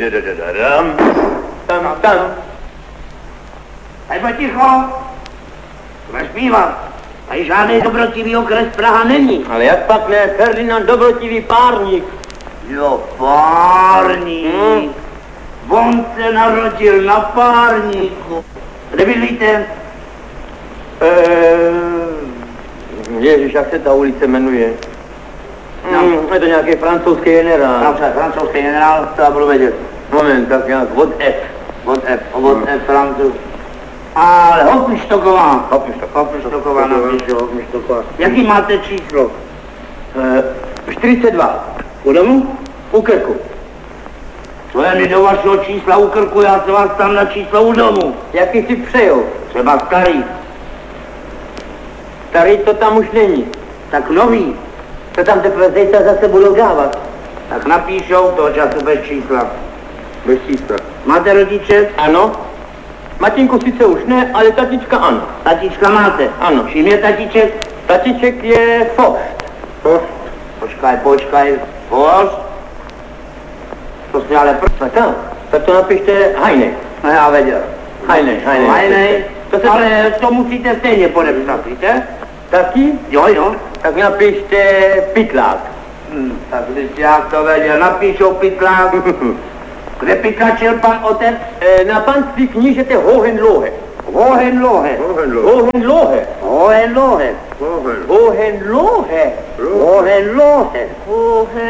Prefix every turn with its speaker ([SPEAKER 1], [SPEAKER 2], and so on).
[SPEAKER 1] Tam, tam.
[SPEAKER 2] Hej, poticho! Budeš zpívat. Tady žádný dobrotivý okres Praha není.
[SPEAKER 1] Ale jak pak ne, Ferdinand Dobrotivý párník.
[SPEAKER 2] Jo, párník. On se narodil na párníku. Kde bydlíte?
[SPEAKER 1] Ježiš, jak se ta ulice jmenuje? Je to nějaký francouzský generál.
[SPEAKER 2] Francouzský generál, to já budu vědět.
[SPEAKER 1] Moment, tak nějak od F.
[SPEAKER 2] Od F, Francouz. Ale Hopništoková. Hopništoková napíšu, Hopništoková. Jaký máte číslo?
[SPEAKER 1] 42.
[SPEAKER 2] U domu?
[SPEAKER 1] U krku.
[SPEAKER 2] To je mi do vašeho čísla u krku, já se vás tam na číslo u domu.
[SPEAKER 1] Jaký si přejou?
[SPEAKER 2] Třeba starý.
[SPEAKER 1] Starý to tam už není.
[SPEAKER 2] Tak nový.
[SPEAKER 1] To tam teprve zítra zase budou dávat.
[SPEAKER 2] Tak napíšou toho času bez čísla.
[SPEAKER 1] Bez čísla.
[SPEAKER 2] Máte rodiče?
[SPEAKER 1] Ano. Matinku sice už ne, ale tatička ano.
[SPEAKER 2] Tatička máte?
[SPEAKER 1] Ano.
[SPEAKER 2] Čím je tatiček?
[SPEAKER 1] Tatiček je Fost.
[SPEAKER 2] Počkaj. Fost? To si ale
[SPEAKER 1] Tak to napište Hajnej.
[SPEAKER 2] No já věděl.
[SPEAKER 1] Hajnej.
[SPEAKER 2] Ale to musíte stejně podepsat, víte?
[SPEAKER 1] Taky?
[SPEAKER 2] Jo.
[SPEAKER 1] Tak napište Pytlák.
[SPEAKER 2] Tak když já to věděl, napíšou Pytlák. Kde pytlačil pan otec?
[SPEAKER 1] Na panství knížete Hohenlohe.
[SPEAKER 2] Hohenlohe.
[SPEAKER 1] Hohenlohe.